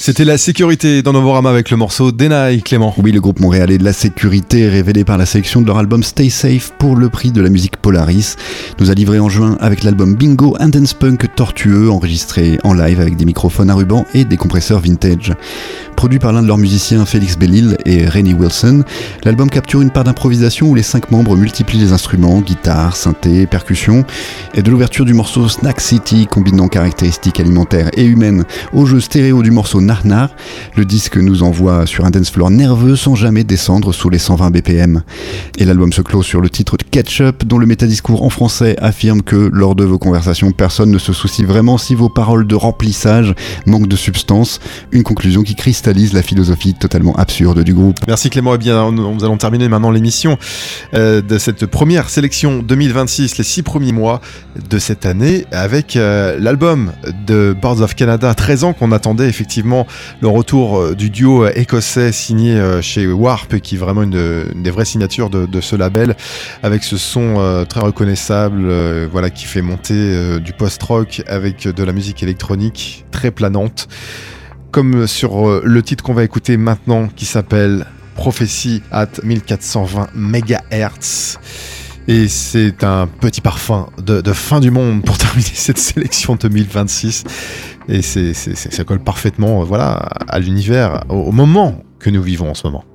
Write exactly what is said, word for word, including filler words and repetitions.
C'était La Sécurité dans Novorama avec le morceau Denai, Clément. Oui, le groupe montréalais de La Sécurité, révélé par la sélection de leur album Stay Safe pour le prix de la musique Polaris, nous a livré en juin avec l'album Bingo, un dance punk tortueux enregistré en live avec des microphones à ruban et des compresseurs vintage. Produit par l'un de leurs musiciens, Félix Bellil et Rennie Wilson, l'album capture une part d'improvisation où les cinq membres multiplient les instruments, guitare, synthé, percussion, et de l'ouverture du morceau Snack City, combinant caractéristiques alimentaires et humaines au jeu stéréo du morceau Nar Nar, le disque nous envoie sur un dance floor nerveux sans jamais descendre sous les cent vingt B P M. Et l'album se clôt sur le titre de Ketchup, dont le métadiscours en français affirme que lors de vos conversations, personne ne se soucie vraiment si vos paroles de remplissage manquent de substance, une conclusion qui cristallise la philosophie totalement absurde du groupe. Merci Clément, et eh bien nous allons terminer maintenant l'émission euh, de cette première sélection deux mille vingt-six, les six premiers mois de cette année, avec euh, l'album de Boards of Canada, treize ans qu'on attendait effectivement le retour du duo écossais signé chez Warp, qui est vraiment une, une des vraies signatures de, de ce label, avec ce son euh, très reconnaissable, euh, voilà, qui fait monter euh, du post-rock avec de la musique électronique très planante, comme sur euh, le titre qu'on va écouter maintenant, qui s'appelle Prophecy at mille quatre cent vingt mégahertz. Et c'est un petit parfum de, de fin du monde pour terminer cette sélection deux mille vingt-six. Et c'est, c'est, c'est, ça colle parfaitement, voilà, à l'univers, au, au moment que nous vivons en ce moment.